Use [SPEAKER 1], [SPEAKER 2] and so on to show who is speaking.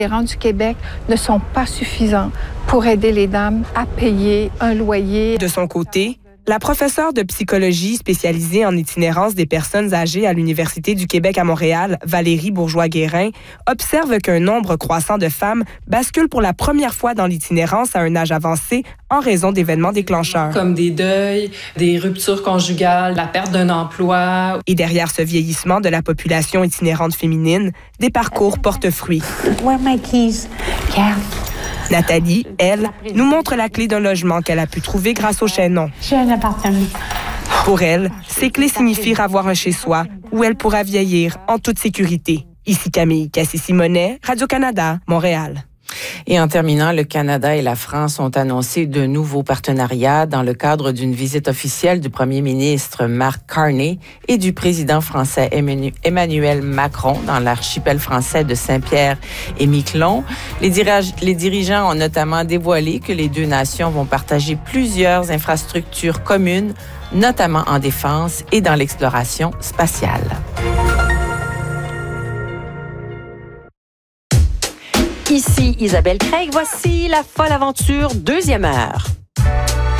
[SPEAKER 1] Les rentes du Québec ne sont pas suffisants pour aider les dames à payer un loyer.
[SPEAKER 2] De son côté, la professeure de psychologie spécialisée en itinérance des personnes âgées à l'Université du Québec à Montréal, Valérie Bourgeois-Guérin, observe qu'un nombre croissant de femmes basculent pour la première fois dans l'itinérance à un âge avancé en raison d'événements déclencheurs.
[SPEAKER 3] Comme des deuils, des ruptures conjugales, la perte d'un emploi.
[SPEAKER 2] Et derrière ce vieillissement de la population itinérante féminine, des parcours portent fruit.
[SPEAKER 4] Where are my keys? Yeah.
[SPEAKER 2] Nathalie, elle, nous montre la clé d'un logement qu'elle a pu trouver grâce au chaînon.
[SPEAKER 4] J'ai un appartement.
[SPEAKER 2] Pour elle, ces clés signifient avoir un chez-soi où elle pourra vieillir en toute sécurité. Ici Camille Cassis-Simonet, Radio-Canada, Montréal.
[SPEAKER 5] Et en terminant, le Canada et la France ont annoncé de nouveaux partenariats dans le cadre d'une visite officielle du premier ministre Mark Carney et du président français Emmanuel Macron dans l'archipel français de Saint-Pierre et Miquelon. Les dirigeants ont notamment dévoilé que les deux nations vont partager plusieurs infrastructures communes, notamment en défense et dans l'exploration spatiale.
[SPEAKER 6] Ici Isabelle Craig, voici La Folle Aventure, 2e heure.